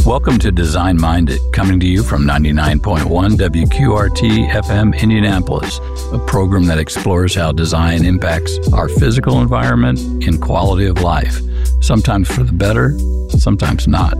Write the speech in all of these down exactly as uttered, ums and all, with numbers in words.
Welcome to Design Minded, coming to you from ninety-nine point one W Q R T F M Indianapolis, a program that explores how design impacts our physical environment and quality of life, sometimes for the better, sometimes not.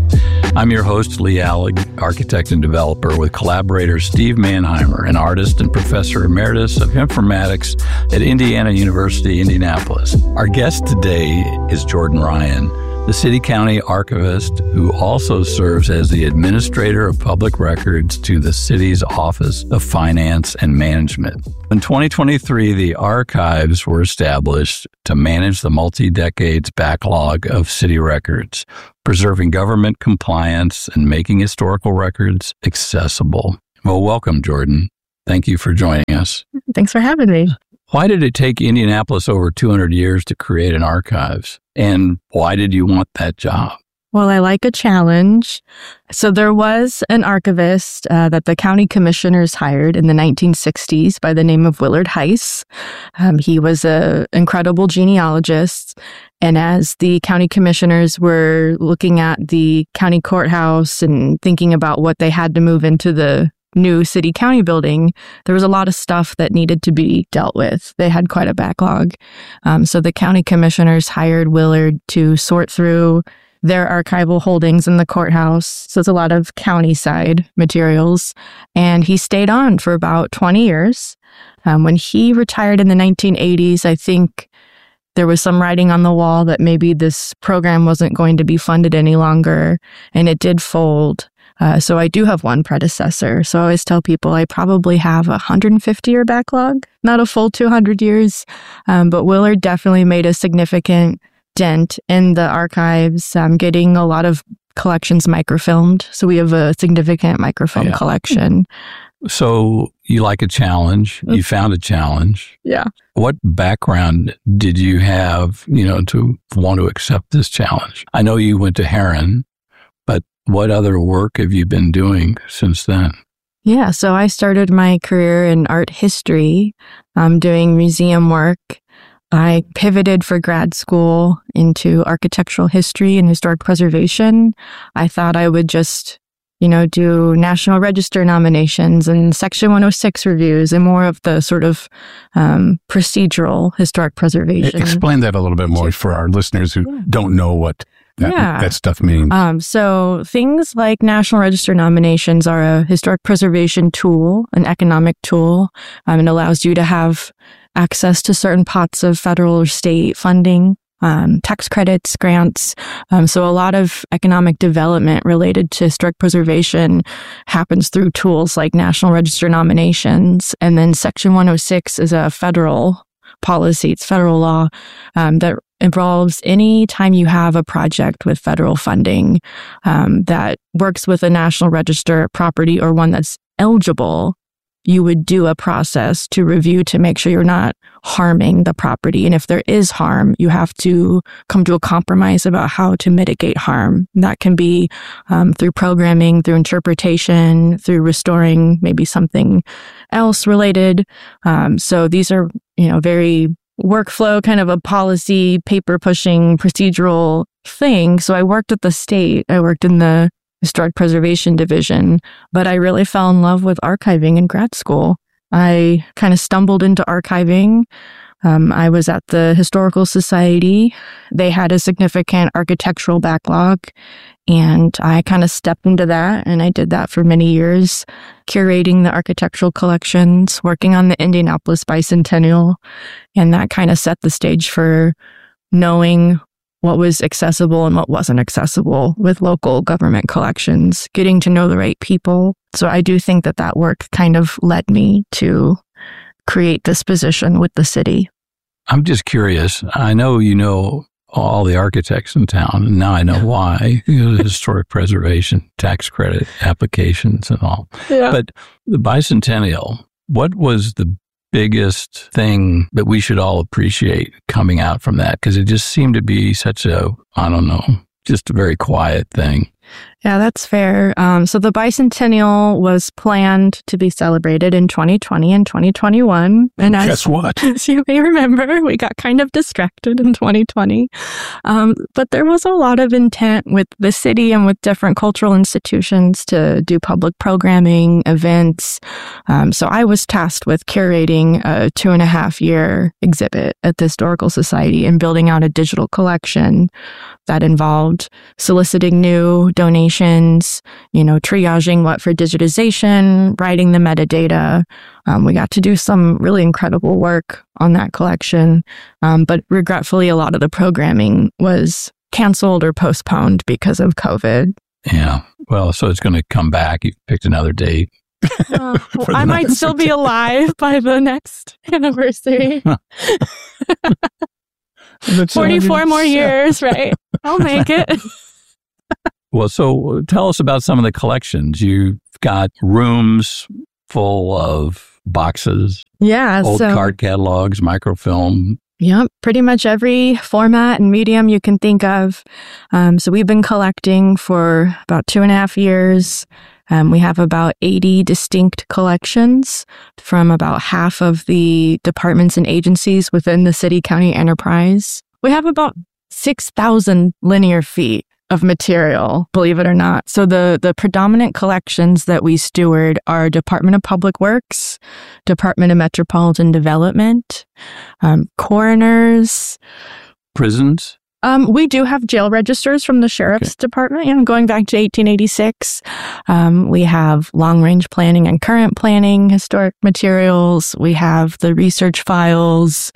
I'm your host, Lee Allig, architect and developer, with collaborator Steve Manheimer, an artist and professor emeritus of informatics at Indiana University, Indianapolis. Our guest today is Jordan Ryan, the City County Archivist, who also serves as the Administrator of Public Records to the city's Office of Finance and Management. In twenty twenty-three, the archives were established to manage the multi-decades backlog of city records, preserving government compliance and making historical records accessible. Well, welcome, Jordan. Thank you for joining us. Thanks for having me. Why did it take Indianapolis over two hundred years to create an archives? And why did you want that job? Well, I like a challenge. So there was an archivist uh, that the county commissioners hired in the nineteen sixties by the name of Willard Heiss. Um, he was an incredible genealogist. And as the county commissioners were looking at the county courthouse and thinking about what they had to move into the new city county building, there was a lot of stuff that needed to be dealt with. They had quite a backlog. Um, so the county commissioners hired Willard to sort through their archival holdings in the courthouse. So it's a lot of county side materials. And he stayed on for about twenty years. Um, when he retired in the nineteen eighties, I think there was some writing on the wall that maybe this program wasn't going to be funded any longer, and it did fold. Uh, so I do have one predecessor. So I always tell people I probably have a one hundred fifty year backlog, not a full two hundred years. Um, but Willard definitely made a significant dent in the archives, um, getting a lot of collections microfilmed. So we have a significant microfilm yeah. collection. So you like a challenge. You found a challenge. Yeah. What background did you have, you know, to want to accept this challenge? I know you went to Heron, but what other work have you been doing since then? Yeah, so I started my career in art history, um, doing museum work. I pivoted for grad school into architectural history and historic preservation. I thought I would just, you know, do National Register nominations and Section one oh six reviews and more of the sort of um, procedural historic preservation. Explain that a little bit more for our listeners who yeah. don't know what that, yeah. that stuff means. Um, so things like National Register nominations are a historic preservation tool, an economic tool. Um, it allows you to have access to certain pots of federal or state funding, um, tax credits, grants. Um, so a lot of economic development related to historic preservation happens through tools like National Register nominations. And then Section one oh six is a federal policy. It's federal law um, that involves any time you have a project with federal funding um, that works with a National Register property or one that's eligible, you would do a process to review to make sure you're not harming the property. And if there is harm, you have to come to a compromise about how to mitigate harm. And that can be um, through programming, through interpretation, through restoring maybe something else related. Um, so these are, you know, very workflow, kind of a policy, paper pushing, procedural thing. So I worked at the state. I worked in the Historic Preservation Division, but I really fell in love with archiving in grad school. I kind of stumbled into archiving. Um, I was at the Historical Society. They had a significant architectural backlog, and I kind of stepped into that, and I did that for many years, curating the architectural collections, working on the Indianapolis Bicentennial, and that kind of set the stage for knowing what was accessible and what wasn't accessible with local government collections, getting to know the right people. So I do think that that work kind of led me to create this position with the city. I'm just curious. I know you know all the architects in town, and now I know why. You know, the historic preservation, tax credit applications and all. Yeah. But the Bicentennial, what was the biggest thing that we should all appreciate coming out from that? Because it just seemed to be such a, I don't know, just a very quiet thing. Yeah, that's fair. Um, so the bicentennial was planned to be celebrated in twenty twenty and twenty twenty-one. And as, Guess what? as you may remember, we got kind of distracted in twenty twenty. Um, but there was a lot of intent with the city and with different cultural institutions to do public programming, events. Um, so I was tasked with curating a two and a half year exhibit at the Historical Society and building out a digital collection that involved soliciting new donations, you know, triaging what for digitization, writing the metadata. Um, we got to do some really incredible work on that collection. Um, but regretfully, a lot of the programming was canceled or postponed because of COVID. Yeah. Well, so it's going to come back. You picked another date. Uh, well, I might still be alive by the next anniversary. forty-four more years, right? I'll make it. Well, so tell us about some of the collections. You've got rooms full of boxes, yeah, old so, card catalogs, microfilm. Yep, pretty much every format and medium you can think of. Um, so we've been collecting for about two and a half years. Um, we have about eighty distinct collections from about half of the departments and agencies within the city-county enterprise. We have about six thousand linear feet of material, believe it or not. So the, the predominant collections that we steward are Department of Public Works, Department of Metropolitan Development, um, coroners. Prisons? Um, we do have jail registers from the Sheriff's okay. Department, you know, going back to eighteen eighty-six. Um, we have long-range planning and current planning historic materials. We have the research files,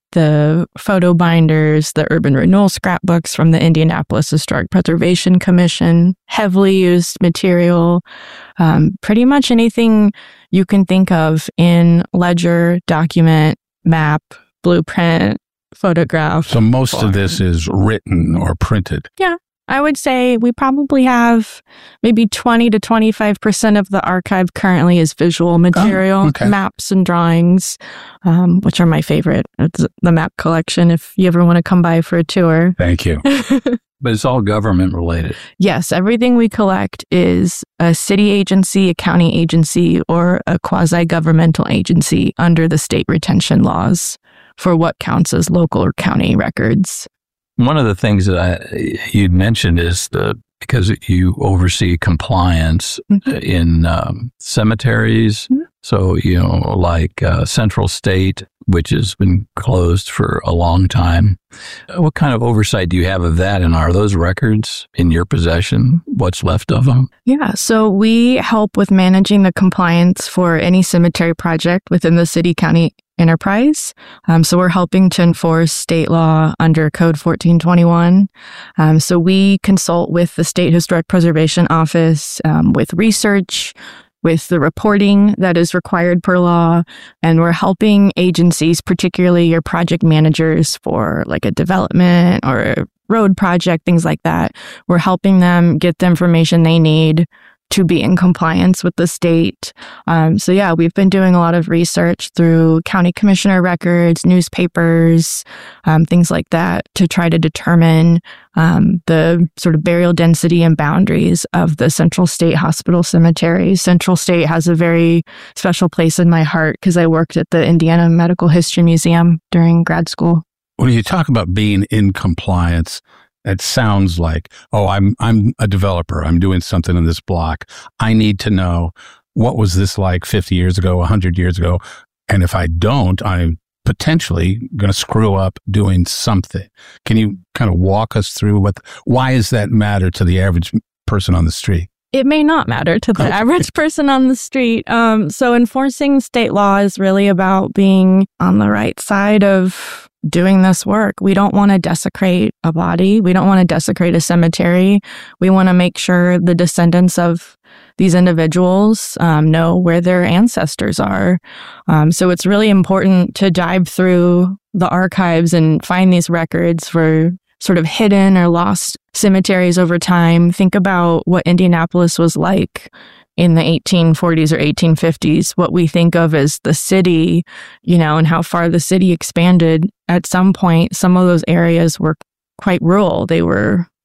the photo binders, the urban renewal scrapbooks from the Indianapolis Historic Preservation Commission, heavily used material, um, pretty much anything you can think of in ledger, document, map, blueprint, photograph. So most form. of this is written or printed. Yeah. I would say we probably have maybe twenty to twenty-five percent of the archive currently is visual material, oh, okay. maps and drawings, um, which are my favorite. It's the map collection if you ever want to come by for a tour. Thank you. But it's all government related. Yes, everything we collect is a city agency, a county agency, or a quasi-governmental agency under the state retention laws for what counts as local or county records. One of the things that I, you'd mentioned is the because you oversee compliance mm-hmm. in um, cemeteries. Mm-hmm. So, you know, like uh, Central State, which has been closed for a long time. What kind of oversight do you have of that? And are those records in your possession? What's left of them? Yeah, so we help with managing the compliance for any cemetery project within the city-county enterprise. Um, so we're helping to enforce state law under Code fourteen twenty-one. Um, so we consult with the State Historic Preservation Office um, with research, with the reporting that is required per law, and we're helping agencies, particularly your project managers for like a development or a road project, things like that. We're helping them get the information they need to be in compliance with the state. Um, so yeah, we've been doing a lot of research through county commissioner records, newspapers, um, things like that to try to determine um, the sort of burial density and boundaries of the Central State Hospital Cemetery. Central State has a very special place in my heart because I worked at the Indiana Medical History Museum during grad school. When you talk about being in compliance, it sounds like, oh, I'm I'm a developer. I'm doing something in this block. I need to know what was this like fifty years ago, one hundred years ago. And if I don't, I'm potentially going to screw up doing something. Can you kind of walk us through what, why does that matter to the average person on the street? It may not matter to the okay. average person on the street. Um, so enforcing state law is really about being on the right side of doing this work. We don't want to desecrate a body. We don't want to desecrate a cemetery. We want to make sure the descendants of these individuals um, know where their ancestors are. Um, so it's really important to dive through the archives and find these records for sort of hidden or lost cemeteries over time. Think about what Indianapolis was like in the eighteen forties or eighteen fifties, what we think of as the city, you know, and how far the city expanded. At some point, some of those areas were quite rural. They were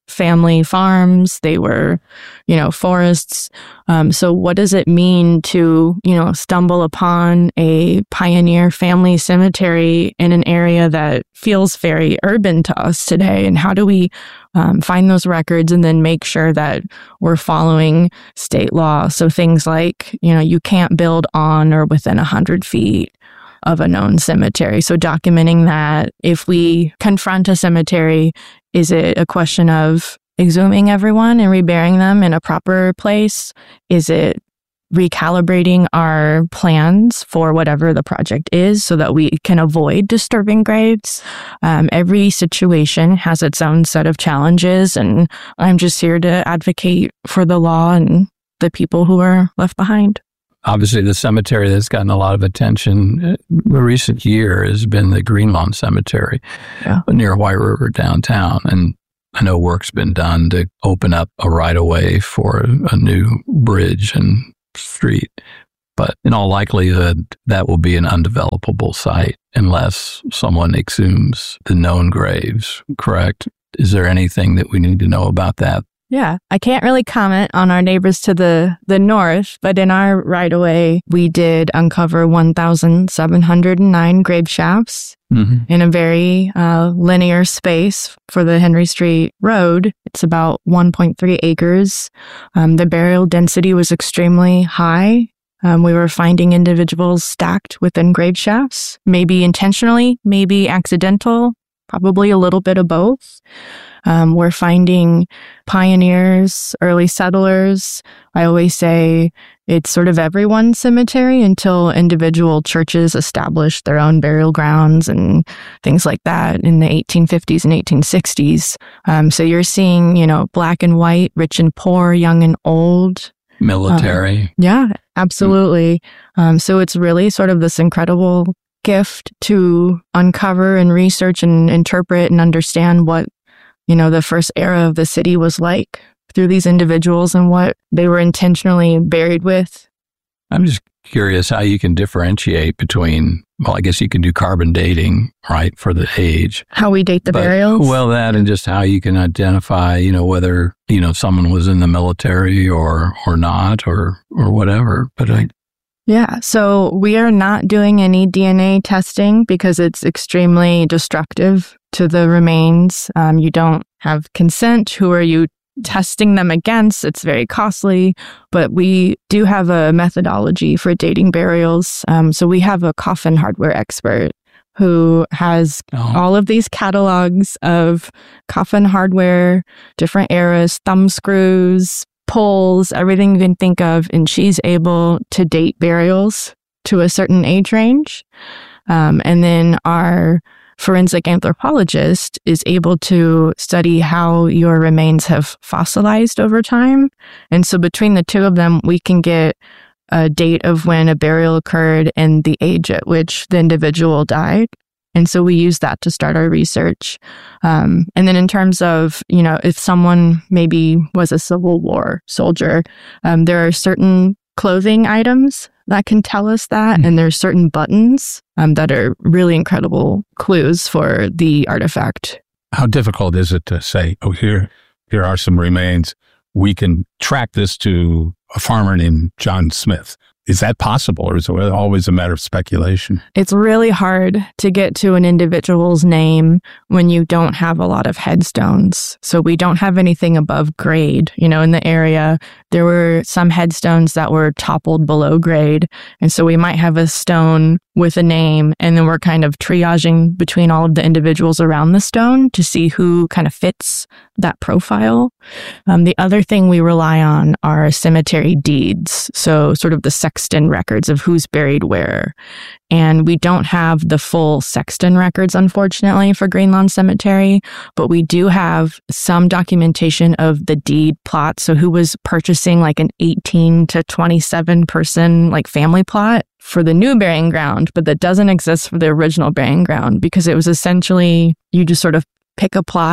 family farms. They were, you know, forests. Um, so what does it mean to, you know, stumble upon a pioneer family cemetery in an area that feels very urban to us today? And how do we um, find those records and then make sure that we're following state law? So things like, you know, you can't build on or within one hundred feet of a known cemetery. So documenting that. If we confront a cemetery, is it a question of exhuming everyone and reburying them in a proper place? Is it recalibrating our plans for whatever the project is so that we can avoid disturbing graves? Um, every situation has its own set of challenges, and I'm just here to advocate for the law and the people who are left behind. Obviously, the cemetery that's gotten a lot of attention in the recent year has been the Greenlawn Cemetery yeah. near White River downtown. And I know work's been done to open up a right-of-way for a new bridge and street. But in all likelihood, that will be an undevelopable site unless someone exhumes the known graves, correct? Is there anything that we need to know about that? Yeah, I can't really comment on our neighbors to the, the north, but in our right-of-way, we did uncover one thousand seven hundred nine grave shafts mm-hmm. in a very uh, linear space for the Henry Street Road. It's about one point three acres. Um, the burial density was extremely high. Um, we were finding individuals stacked within grave shafts, maybe intentionally, maybe accidental, probably a little bit of both. Um, we're finding pioneers, early settlers. I always say it's sort of everyone's cemetery until individual churches established their own burial grounds and things like that in the eighteen fifties and eighteen sixties. Um, so you're seeing, you know, black and white, rich and poor, young and old. Military. Um, yeah, absolutely. Um, so it's really sort of this incredible gift to uncover and research and interpret and understand what, you know, the first era of the city was like through these individuals and what they were intentionally buried with. I'm just curious how you can differentiate between, well, I guess you can do carbon dating, right, for the age. How we date the but, burials? Well, that and just how you can identify, you know, whether, you know, someone was in the military or or not or or whatever. But I Yeah, so we are not doing any D N A testing because it's extremely destructive to the remains. Um, you don't have consent. Who are you testing them against? It's very costly, but we do have a methodology for dating burials. Um, so we have a coffin hardware expert who has oh. all of these catalogs of coffin hardware, different eras, thumb screws, pulls, everything you can think of, and she's able to date burials to a certain age range. Um, and then our forensic anthropologist is able to study how your remains have fossilized over time. And so between the two of them, we can get a date of when a burial occurred and the age at which the individual died. And so we use that to start our research. Um, and then in terms of, you know, if someone maybe was a Civil War soldier, um, there are certain clothing items that can tell us that. Mm-hmm. And there's certain buttons um, that are really incredible clues for the artifact. How difficult is it to say, oh, here, here are some remains. We can track this to a farmer named John Smith. Is that possible, or is it always a matter of speculation? It's really hard to get to an individual's name when you don't have a lot of headstones. So we don't have anything above grade. You know, in the area, there were some headstones that were toppled below grade. And so we might have a stone with a name, and then we're kind of triaging between all of the individuals around the stone to see who kind of fits that profile. Um, the other thing we rely on are cemetery deeds. So sort of the sexton records of who's buried where. And we don't have the full sexton records, unfortunately, for Greenlawn Cemetery, but we do have some documentation of the deed plot. So who was purchasing like an eighteen to twenty-seven person like family plot for the new burying ground, but that doesn't exist for the original burying ground because it was essentially, you just sort of pick a plot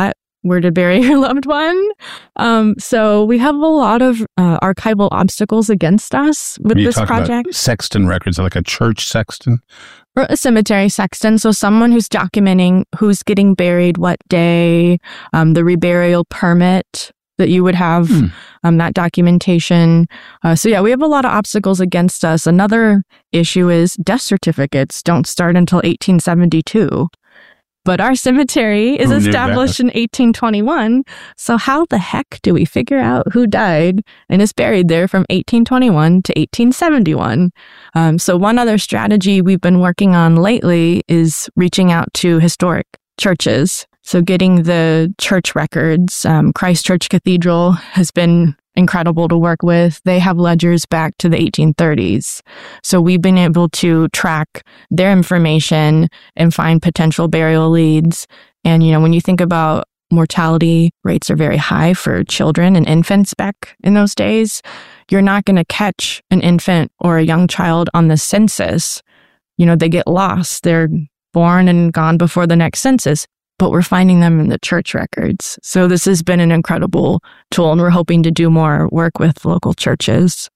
where to bury your loved one. Um, so we have a lot of uh, archival obstacles against us with you this talk project. About sexton records, like a church sexton? Or a cemetery sexton. So someone who's documenting who's getting buried, what day, um, the reburial permit that you would have, hmm. um, that documentation. Uh, so yeah, we have a lot of obstacles against us. Another issue is death certificates don't start until eighteen seventy-two. But our cemetery is established in eighteen twenty-one. So how the heck do we figure out who died and is buried there from eighteen twenty-one to eighteen seventy-one? Um, so one other strategy we've been working on lately is reaching out to historic churches. So getting the church records. Um, Christ Church Cathedral has been incredible to work with. They have ledgers back to the eighteen thirties. So we've been able to track their information and find potential burial leads. And, you know, when you think about mortality rates are very high for children and infants back in those days, you're not going to catch an infant or a young child on the census. You know, they get lost. They're born and gone before the next census. But we're finding them in the church records. So this has been an incredible tool, and we're hoping to do more work with local churches.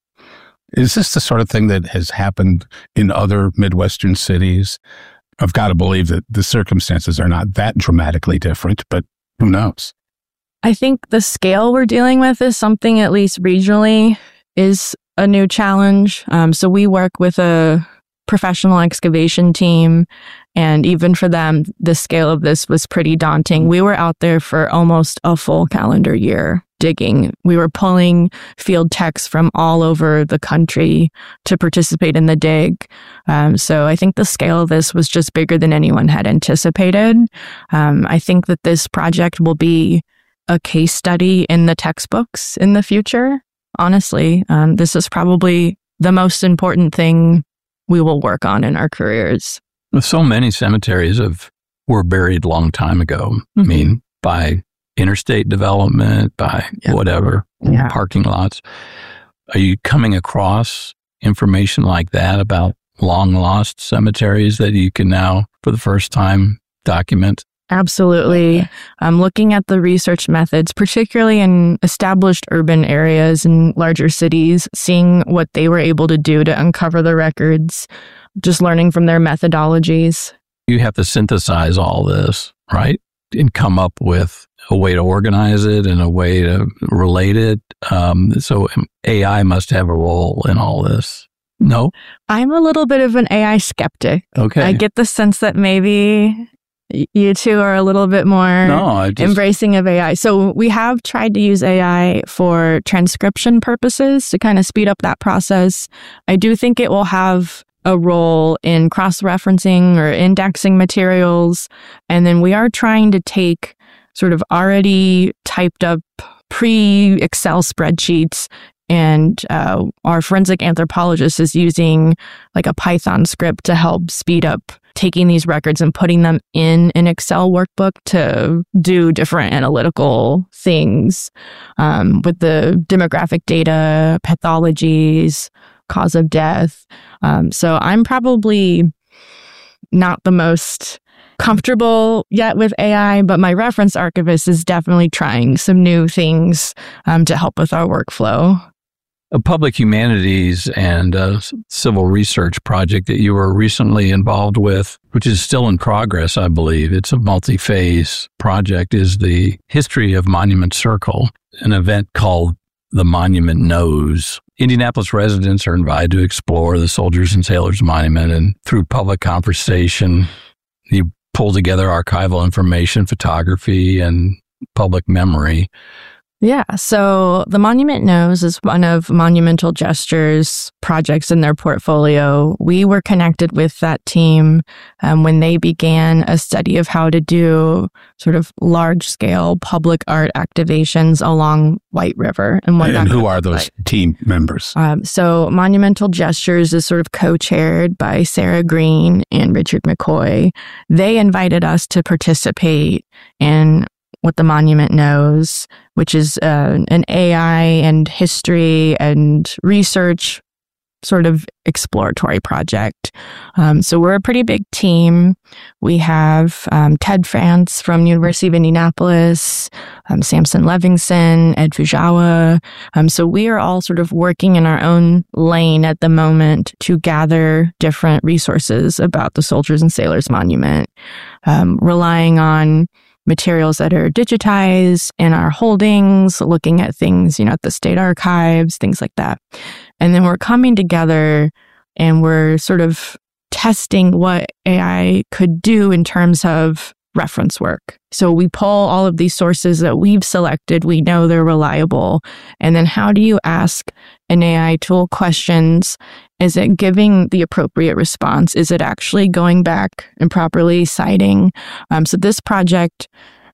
Is this the sort of thing that has happened in other Midwestern cities? I've got to believe that the circumstances are not that dramatically different, but who knows? I think the scale we're dealing with is something, at least regionally, is a new challenge. Um, so we work with a professional excavation team. And even for them, the scale of this was pretty daunting. We were out there for almost a full calendar year digging. We were pulling field techs from all over the country to participate in the dig. Um, so I think the scale of this was just bigger than anyone had anticipated. Um, I think that this project will be a case study in the textbooks in the future. Honestly, um, this is probably the most important thing we will work on in our careers. So many cemeteries have were buried a long time ago. Mm-hmm. I mean, by interstate development, by yeah. whatever, yeah. parking lots. Are you coming across information like that about long lost cemeteries that you can now, for the first time, document? Absolutely. Okay. I'm looking at the research methods, particularly in established urban areas and larger cities, seeing what they were able to do to uncover the records, just learning from their methodologies. You have to synthesize all this, right? And come up with a way to organize it and a way to relate it. Um, so A I must have a role in all this. No? I'm a little bit of an A I skeptic. Okay. I get the sense that maybe you two are a little bit more no, I just... embracing of A I. So we have tried to use A I for transcription purposes to kind of speed up that process. I do think it will have a role in cross-referencing or indexing materials. And then we are trying to take sort of already typed up pre-Excel spreadsheets, and uh, our forensic anthropologist is using like a Python script to help speed up taking these records and putting them in an Excel workbook to do different analytical things um, with the demographic data, pathologies, cause of death. Um, so I'm probably not the most comfortable yet with A I, but my reference archivist is definitely trying some new things um, to help with our workflow. A public humanities and uh, civil research project that you were recently involved with, which is still in progress, I believe. It's a multi-phase project, is the History of Monument Circle, an event called The Monument Knows. Indianapolis residents are invited to explore the Soldiers and Sailors Monument, and through public conversation, you pull together archival information, photography, and public memory. Yeah, so the Monument Knows is one of Monumental Gestures projects in their portfolio. We were connected with that team um, when they began a study of how to do sort of large-scale public art activations along White River. And, what and who are those like. team members? Um, so Monumental Gestures is sort of co-chaired by Sarah Green and Richard McCoy. They invited us to participate in what the Monument Knows, which is uh, an A I and history and research sort of exploratory project. Um, so we're a pretty big team. We have um, Ted France from University of Indianapolis, um, Samson Levinson, Ed Fujawa. Um, so we are all sort of working in our own lane at the moment to gather different resources about the Soldiers and Sailors Monument, um, relying on materials that are digitized in our holdings, looking at things, you know, at the state archives, things like that. And then we're coming together and we're sort of testing what A I could do in terms of reference work. So we pull all of these sources that we've selected. We know they're reliable. And then how do you ask an A I tool questions? Is it giving the appropriate response? Is it actually going back and properly citing? Um, so this project,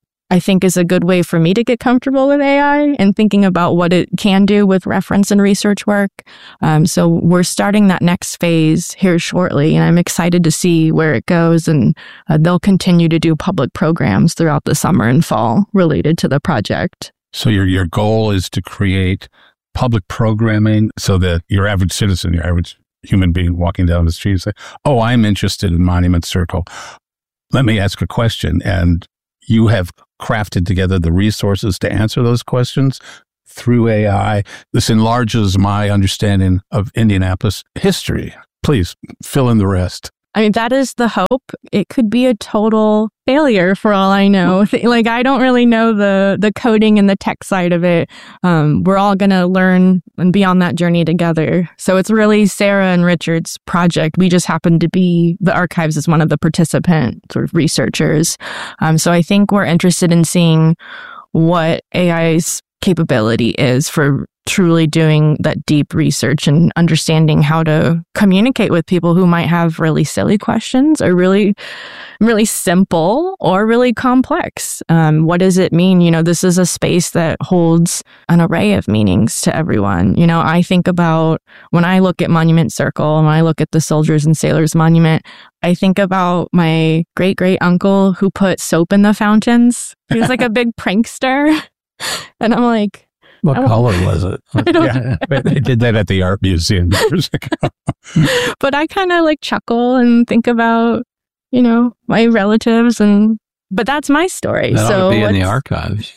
I think, is a good way for me to get comfortable with A I and thinking about what it can do with reference and research work. Um, so we're starting that next phase here shortly, and I'm excited to see where it goes. And uh, they'll continue to do public programs throughout the summer and fall related to the project. So your your goal is to create public programming so that your average citizen, your average human being walking down the street say, oh, I'm interested in Monument Circle. Let me ask a question. And you have crafted together the resources to answer those questions through A I. This enlarges my understanding of Indianapolis history. Please fill in the rest. I mean, that is the hope. It could be a total failure for all I know. Like, I don't really know the the coding and the tech side of it. Um, we're all going to learn and be on that journey together. So it's really Sarah and Richard's project. We just happen to be, the archives as one of the participant sort of researchers. Um, so I think we're interested in seeing what A I's capability is for truly doing that deep research and understanding how to communicate with people who might have really silly questions or really, really simple or really complex. Um, what does it mean? You know, this is a space that holds an array of meanings to everyone. You know, I think about when I look at Monument Circle, when I look at the Soldiers and Sailors Monument, I think about my great great uncle who put soap in the fountains. He was like a big prankster. And I'm like, what color was it? I don't Yeah, they did that at the art museum years ago. But I kind of like chuckle and think about, you know, my relatives, and but that's my story. That so ought to be in the archives.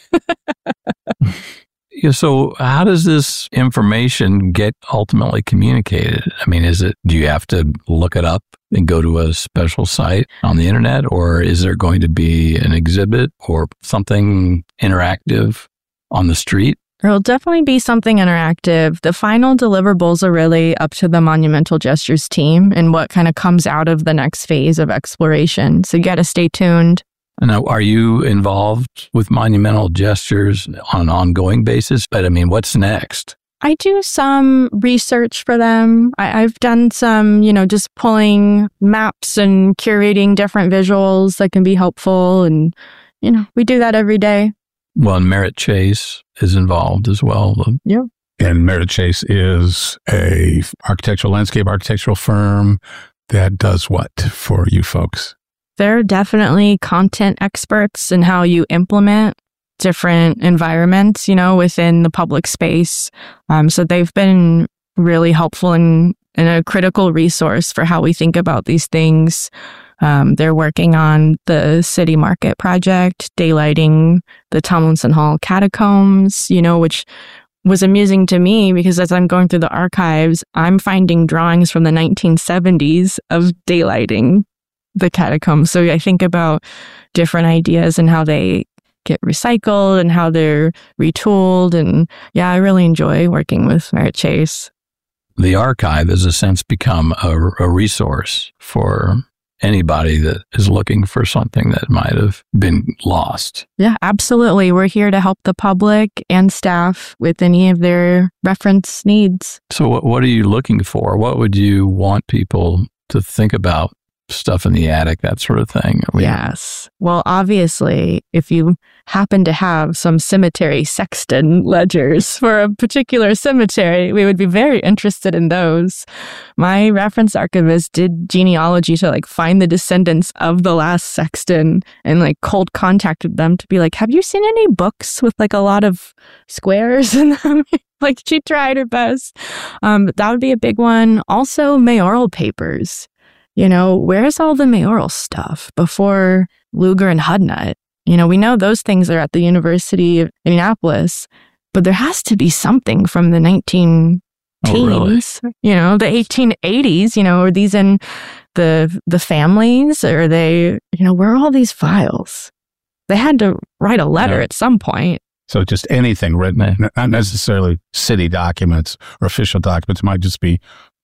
Yeah, so how does this information get ultimately communicated? I mean, is it, do you have to look it up and go to a special site on the internet, or is there going to be an exhibit or something interactive on the street? There'll definitely be something interactive. The final deliverables are really up to the Monumental Gestures team and what kind of comes out of the next phase of exploration. So you got to stay tuned. Now, are you involved with Monumental Gestures on an ongoing basis? But I mean, what's next? I do some research for them. I, I've done some, you know, just pulling maps and curating different visuals that can be helpful. And, you know, we do that every day. Well, and Merritt Chase is involved as well. Yeah. And Merritt Chase is a architectural, landscape architectural firm that does what for you folks? They're definitely content experts in how you implement different environments, you know, within the public space. Um, so they've been really helpful and, and a critical resource for how we think about these things. Um, they're working on the City Market project, daylighting the Tomlinson Hall catacombs, you know, which was amusing to me because as I'm going through the archives, I'm finding drawings from the nineteen seventies of daylighting the catacombs. So I think about different ideas and how they get recycled and how they're retooled. And yeah, I really enjoy working with Merritt Chase. The archive has, in a sense, become a, a resource for anybody that is looking for something that might have been lost. Yeah, absolutely. We're here to help the public and staff with any of their reference needs. So what, what are you looking for? What would you want people to think about stuff in the attic, that sort of thing. I mean, yes. Well, obviously, if you happen to have some cemetery sexton ledgers for a particular cemetery, we would be very interested in those. My reference archivist did genealogy to like find the descendants of the last sexton and like cold contacted them to be like, have you seen any books with like a lot of squares in them? Like she tried her best. Um, that would be a big one. Also, mayoral papers. You know, where's all the mayoral stuff before Lugar and Hudnut? You know, we know those things are at the University of Indianapolis, but there has to be something from the nineteen teens, oh, really? You know, the eighteen eighties, you know, are these in the the families? Or are they, you know, where are all these files? They had to write a letter No. at some point. So just anything written, not necessarily city documents or official documents, it might just be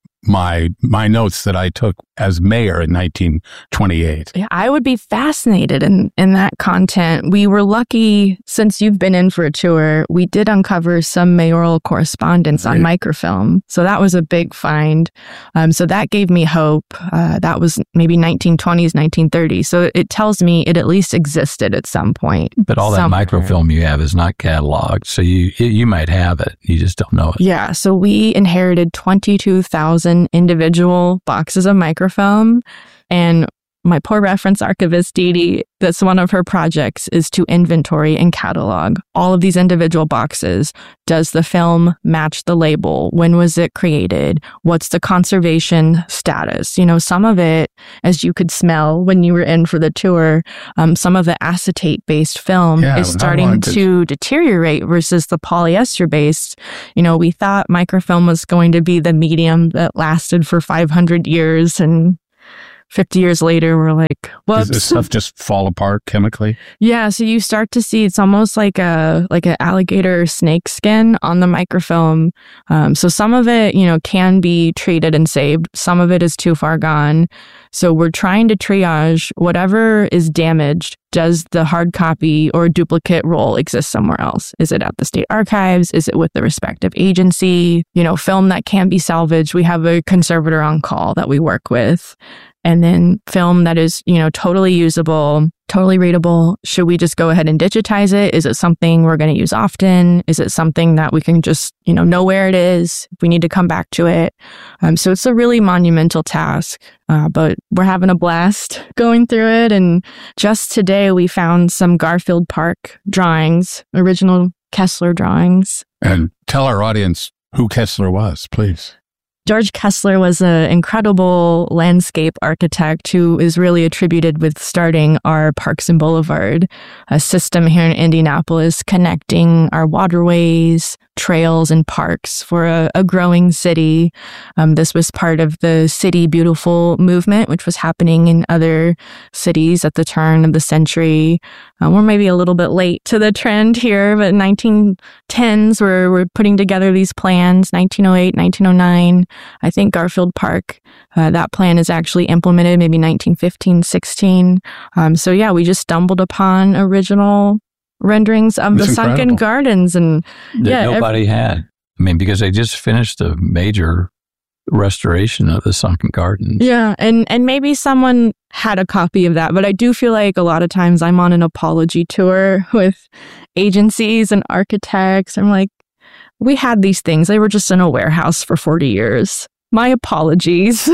my my notes that I took as mayor in nineteen twenty-eight. Yeah, I would be fascinated in, in that content. We were lucky, since you've been in for a tour, we did uncover some mayoral correspondence on microfilm. So that was a big find. Um, so that gave me hope. Uh, that was maybe nineteen twenties, nineteen thirties. So it tells me it at least existed at some point. But all that somewhere. microfilm you have is not cataloged. So you you might have it. You just don't know it. Yeah, so we inherited twenty-two thousand individual boxes of microfilm, and my poor reference archivist, Dee Dee, that's one of her projects, is to inventory and catalog all of these individual boxes. Does the film match the label? When was it created? What's the conservation status? You know, some of it, as you could smell when you were in for the tour, um, some of the acetate-based film Yeah, is I starting wanted to deteriorate versus the polyester-based. You know, we thought microfilm was going to be the medium that lasted for five hundred years, and fifty years later, we're like, whoops. Does this stuff just fall apart chemically? Yeah, so you start to see it's almost like a like an alligator or snake skin on the microfilm. Um, so some of it, you know, can be treated and saved. Some of it is too far gone. So we're trying to triage whatever is damaged. Does the hard copy or duplicate roll exist somewhere else? Is it at the state archives? Is it with the respective agency? You know, film that can be salvaged. We have a conservator on call that we work with. And then film that is, you know, totally usable, totally readable. Should we just go ahead and digitize it? Is it something we're going to use often? Is it something that we can just, you know, know where it is if we need to come back to it? Um, so it's a really monumental task, uh, but we're having a blast going through it. And just today we found some Garfield Park drawings, original Kessler drawings. And tell our audience who Kessler was, please. George Kessler was an incredible landscape architect who is really attributed with starting our Parks and Boulevard, a system here in Indianapolis connecting our waterways, trails, and parks for a, a growing city. Um, this was part of the City Beautiful movement, which was happening in other cities at the turn of the century. Um, we're maybe a little bit late to the trend here, but nineteen tens, we're, we're putting together these plans, nineteen oh eight, nineteen oh nine. I think Garfield Park, uh, that plan is actually implemented maybe nineteen fifteen, sixteen. Um, so yeah, we just stumbled upon original renderings of That's the sunken incredible. gardens, and That yeah, nobody had. I mean, because they just finished a major restoration of the sunken gardens. yeah, and and maybe someone had a copy of that, but I do feel like a lot of times I'm on an apology tour with agencies and architects. I'm like, we had these things. They were just in a warehouse for forty years. My apologies.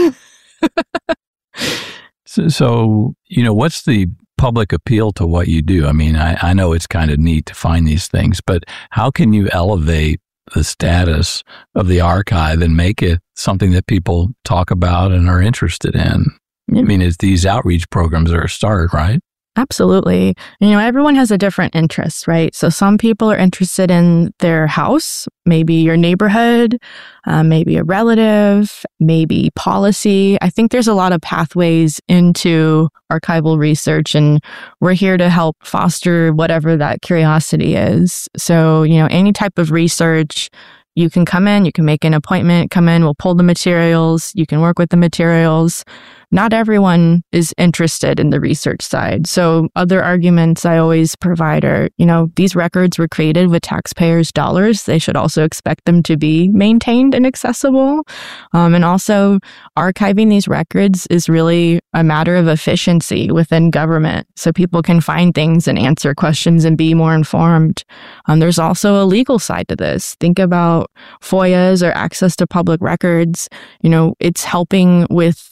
So, so, you know, what's the public appeal to what you do? I mean, I, I know it's kind of neat to find these things, but how can you elevate the status of the archive and make it something that people talk about and are interested in? I mean, it's these outreach programs are a start, right? Absolutely. You know, everyone has a different interest, right? So some people are interested in their house, maybe your neighborhood, uh, maybe a relative, maybe policy. I think there's a lot of pathways into archival research, and we're here to help foster whatever that curiosity is. So, you know, any type of research, you can come in, you can make an appointment, come in, we'll pull the materials, you can work with the materials. Not everyone is interested in the research side. So other arguments I always provide are, you know, these records were created with taxpayers' dollars. They should also expect them to be maintained and accessible. Um, and also, archiving these records is really a matter of efficiency within government. So people can find things and answer questions and be more informed. Um, there's also a legal side to this. Think about FOIAs or access to public records. You know, it's helping with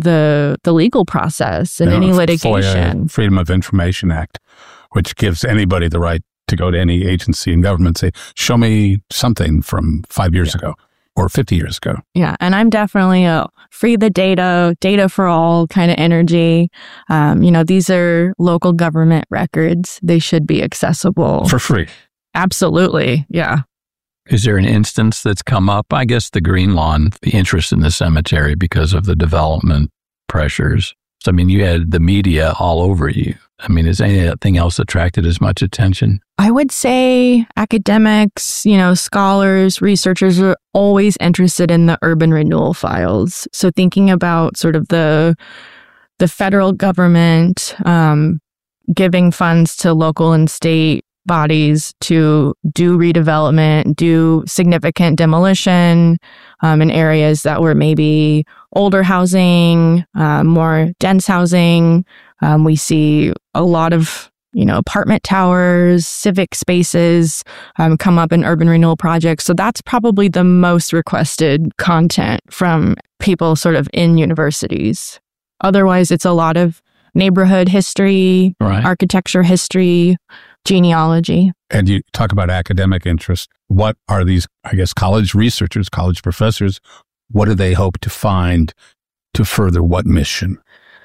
the the legal process and you know, any litigation. FOIA, Freedom of Information Act, which gives anybody the right to go to any agency in government and say, show me something from five years yeah. ago or fifty years ago. Yeah, and I'm definitely a free the data, data for all kind of energy. Um, you know, these are local government records. They should be accessible. For free. Absolutely, yeah. Is there an instance that's come up? I guess the Green Lawn, the interest in the cemetery because of the development pressures. So, I mean, you had the media all over you. I mean, is anything else attracted as much attention? I would say academics, you know, scholars, researchers are always interested in the urban renewal files. So thinking about sort of the the federal government um, giving funds to local and state bodies to do redevelopment, do significant demolition um, in areas that were maybe older housing, uh, more dense housing. Um, we see a lot of, you know, apartment towers, civic spaces um, come up in urban renewal projects. So that's probably the most requested content from people sort of in universities. Otherwise, it's a lot of neighborhood history, right. architecture history, genealogy. And you talk about academic interest. What are these, I guess, college researchers, college professors, what do they hope to find to further what mission?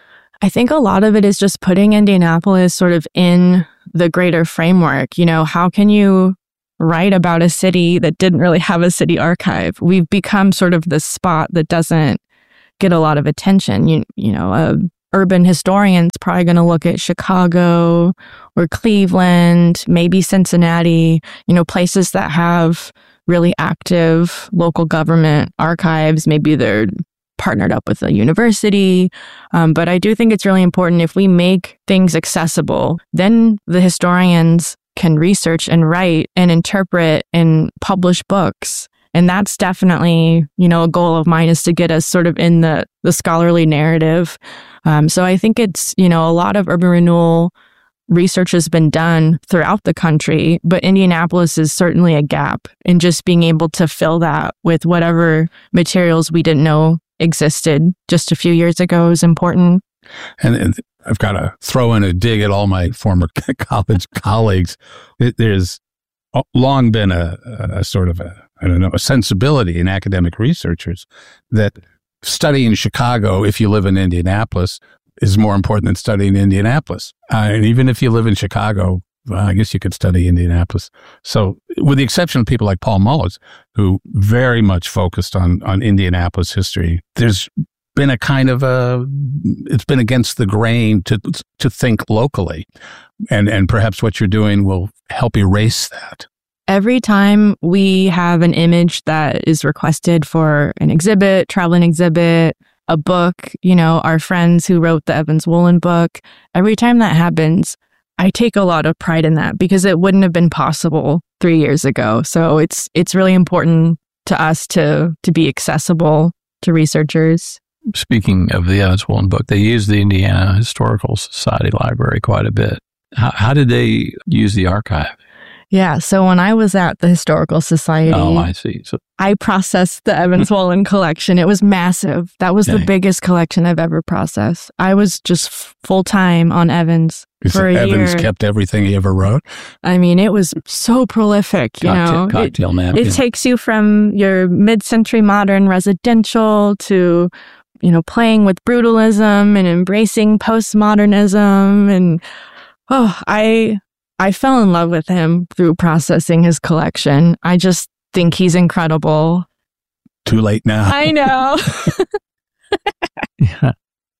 I think a lot of it is just putting Indianapolis sort of in the greater framework. You know, how can you write about a city that didn't really have a city archive? We've become sort of the spot that doesn't get a lot of attention. You, you know, a urban historian's probably going to look at Chicago or Cleveland, maybe Cincinnati, you know, places that have really active local government archives. Maybe they're partnered up with a university. Um, but I do think it's really important if we make things accessible, then the historians can research and write and interpret and publish books. And that's definitely, you know, a goal of mine is to get us sort of in the, the scholarly narrative. Um, so I think it's, you know, a lot of urban renewal research has been done throughout the country, but Indianapolis is certainly a gap in just being able to fill that with whatever materials we didn't know existed just a few years ago is important. And, and I've got to throw in a dig at all my former college colleagues. There's long been a, a sort of a, I don't know, a sensibility in academic researchers that studying Chicago, if you live in Indianapolis, is more important than studying Indianapolis. Uh, and even if you live in Chicago, well, I guess you could study Indianapolis. So with the exception of people like Paul Mullins, who very much focused on, on Indianapolis history, there's been a kind of a, it's been against the grain to to think locally. And, and perhaps what you're doing will help erase that. Every time we have an image that is requested for an exhibit, traveling exhibit, a book, you know, our friends who wrote the Evans Wolin book, every time that happens, I take a lot of pride in that because it wouldn't have been possible three years ago. So it's it's really important to us to to be accessible to researchers. Speaking of the Evans Wolin book, they use the Indiana Historical Society Library quite a bit. How, how did they use the archive? Yeah, so when I was at the Historical Society, oh, I see. So I processed the Evans Wolin collection. It was massive. That was the Dang. biggest collection I've ever processed. I was just full time on Evans for a Evans year. kept everything he ever wrote? I mean, it was so prolific, you cocktail, know. cocktail it, napkin. It takes you from your mid-century modern residential to, you know, playing with brutalism and embracing postmodernism. And, oh, I... I fell in love with him through processing his collection. I just think he's incredible. Too late now. I know. Yeah.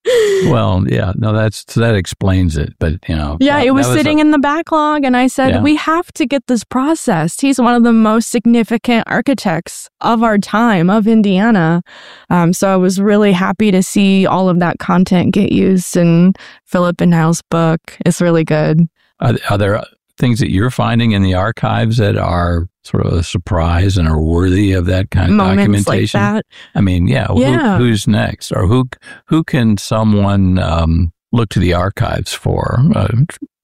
Well, yeah, no, that's that explains it. But, you know. Yeah, that, it was, was sitting a, in the backlog. And I said, yeah. we have to get this processed. He's one of the most significant architects of our time, of Indiana. Um, so I was really happy to see all of that content get used in Philip and Niall's book. It's really good. Are, are there things that you're finding in the archives that are sort of a surprise and are worthy of that kind of Moments documentation? Like that. I mean, yeah, yeah. Who, who's next? Or who who can someone um, look to the archives for a,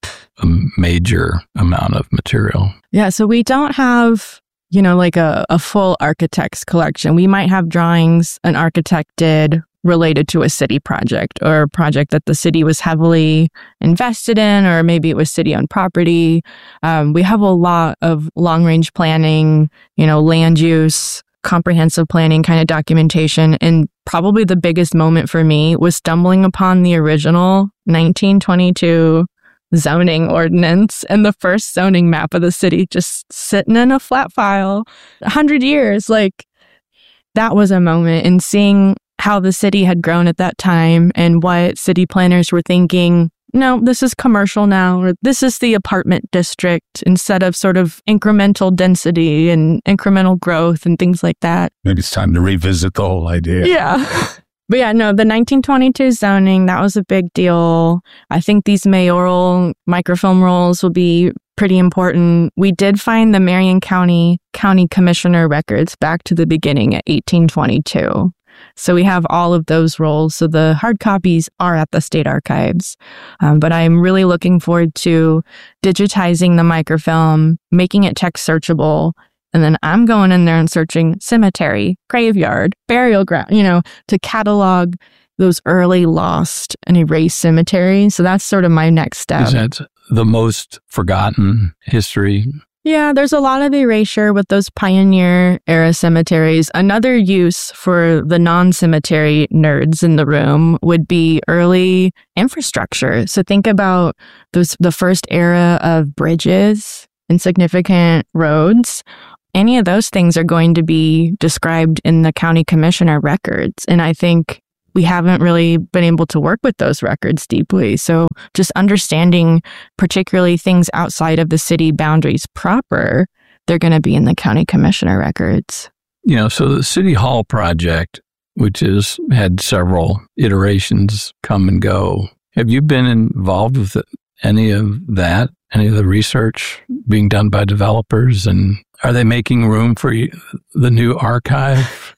a major amount of material? Yeah, so we don't have, you know, like a, a full architect's collection. We might have drawings an architect did related to a city project or a project that the city was heavily invested in, or maybe it was city-owned property. Um, we have a lot of long-range planning, you know, land use, comprehensive planning kind of documentation. And probably the biggest moment for me was stumbling upon the original nineteen twenty-two zoning ordinance and the first zoning map of the city just sitting in a flat file. A hundred years, like that was a moment. And seeing how the city had grown at that time and what city planners were thinking, no, this is commercial now, or this is the apartment district, instead of sort of incremental density and incremental growth and things like that. Maybe it's time to revisit the whole idea. Yeah. But yeah, no, the nineteen twenty-two zoning, that was a big deal. I think these mayoral microfilm rolls will be pretty important. We did find the Marion County County Commissioner records back to the beginning at eighteen twenty-two. So we have all of those rolls. So the hard copies are at the state archives. Um, but I'm really looking forward to digitizing the microfilm, making it text searchable. And then I'm going in there and searching cemetery, graveyard, burial ground, you know, to catalog those early lost and erased cemeteries. So that's sort of my next step. Is that the most forgotten history? Yeah, there's a lot of erasure with those pioneer era cemeteries. Another use for the non-cemetery nerds in the room would be early infrastructure. So think about those, the first era of bridges and significant roads. Any of those things are going to be described in the county commissioner records. And I think we haven't really been able to work with those records deeply. So just understanding particularly things outside of the city boundaries proper, they're going to be in the county commissioner records. You know, so the City Hall project, which has had several iterations come and go, have you been involved with any of that? Any of the research being done by developers? And are they making room for you, the new archive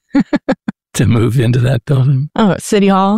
to move into that building? Oh, City Hall?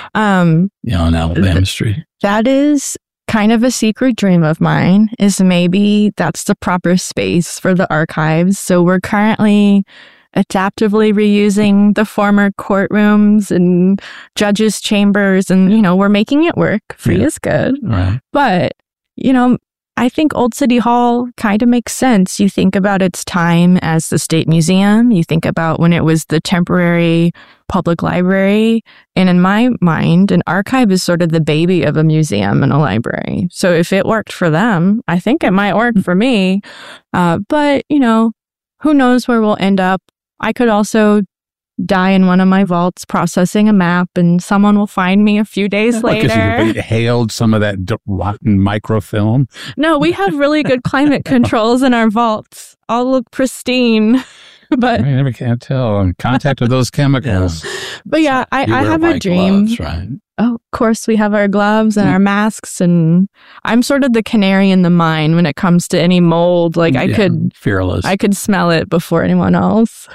Um, yeah, on Alabama th- Street. That is kind of a secret dream of mine, is maybe that's the proper space for the archives. So we're currently adaptively reusing the former courtrooms and judges' chambers. And, you know, we're making it work. Free yeah. is good. Right. But, you know, I think Old City Hall kind of makes sense. You think about its time as the State Museum. You think about when it was the temporary public library. And in my mind, an archive is sort of the baby of a museum and a library. So if it worked for them, I think it might work for me. Uh, but, you know, who knows where we'll end up. I could also die in one of my vaults processing a map, and someone will find me a few days later. Because you hailed some of that rotten microfilm? No, we have really good climate controls in our vaults. All look pristine. But I never can't tell. In contact with those chemicals. Yeah. But yeah, I, I have a dream. Gloves, right? Oh, of course, we have our gloves and mm. our masks, and I'm sort of the canary in the mine when it comes to any mold. Like I yeah, could, fearless. I could smell it before anyone else.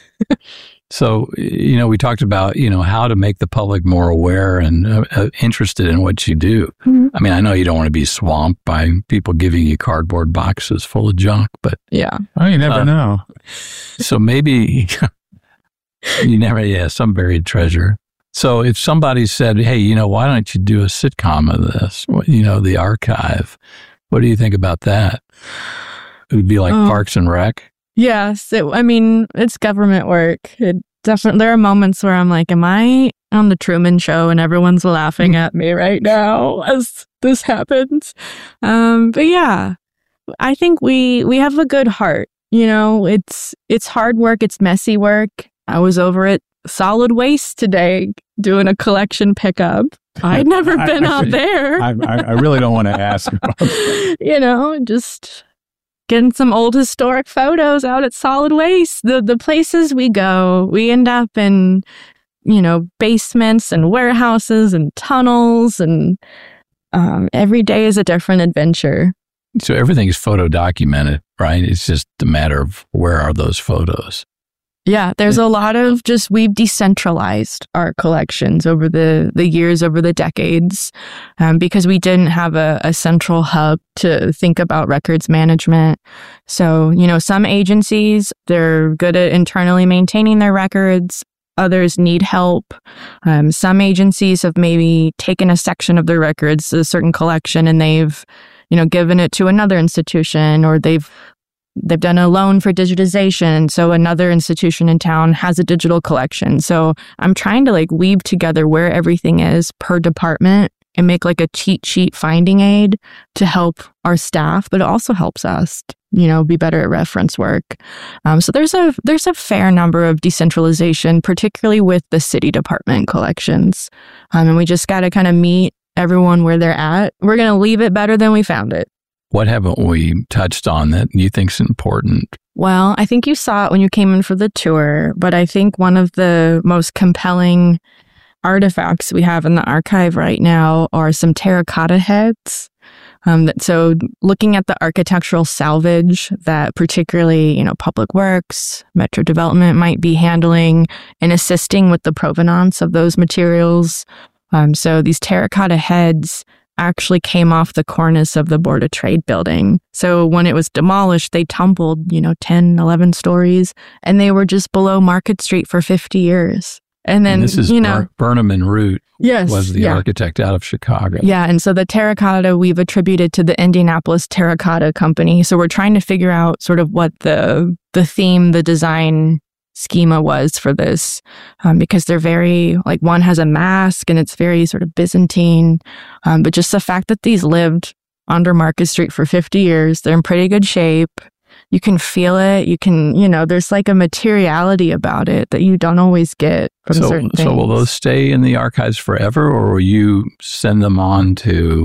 So, you know, we talked about, you know, how to make the public more aware and uh, uh, interested in what you do. Mm-hmm. I mean, I know you don't want to be swamped by people giving you cardboard boxes full of junk, but yeah, oh, you never uh, know. So maybe you never, yeah, some buried treasure. So if somebody said, hey, you know, why don't you do a sitcom of this? You know, the archive. What do you think about that? It would be like oh. Parks and Rec. Yes. It, I mean, it's government work. It definitely, there are moments where I'm like, am I on the Truman Show and everyone's laughing at me right now as this happens? Um, but yeah, I think we, we have a good heart. You know, it's, it's hard work. It's messy work. I was over it solid waste today doing a collection pickup. I'd never been I, I, out there. I, I really don't want to ask about that. You know, just getting some old historic photos out at solid waste. The the places we go, we end up in, you know, basements and warehouses and tunnels, and um, every day is a different adventure. So everything's photo documented, right? It's just a matter of where are those photos. Yeah, there's a lot of just, we've decentralized our collections over the, the years, over the decades, um, because we didn't have a, a central hub to think about records management. So, you know, some agencies, they're good at internally maintaining their records. Others need help. Um, some agencies have maybe taken a section of their records, a certain collection, and they've, you know, given it to another institution, or they've They've done a loan for digitization. So another institution in town has a digital collection. So I'm trying to like weave together where everything is per department and make like a cheat sheet finding aid to help our staff, but it also helps us, you know, be better at reference work. Um, so there's a there's a fair number of decentralization, particularly with the city department collections. Um, and we just got to kind of meet everyone where they're at. We're going to leave it better than we found it. What haven't we touched on that you think is important? Well, I think you saw it when you came in for the tour, but I think one of the most compelling artifacts we have in the archive right now are some terracotta heads. Um, that, so looking at the architectural salvage that particularly, you know, Public Works, Metro Development might be handling and assisting with the provenance of those materials. Um, so these terracotta heads actually came off the cornice of the Board of Trade building. So when it was demolished, they tumbled, you know, ten, eleven stories, and they were just below Market Street for fifty years. And then, and this is you know, Bur- Burnham and Root yes, was the yeah. architect out of Chicago. Yeah, and so the terracotta we've attributed to the Indianapolis Terracotta Company. So we're trying to figure out sort of what the the theme, the design schema was for this, um, because they're very, like, one has a mask and it's very sort of Byzantine, um, but just the fact that these lived under Market Street for fifty years, they're in pretty good shape. You can feel it. You can, you know, there's like a materiality about it that you don't always get from so, certain things. So will those stay in the archives forever, or will you send them on to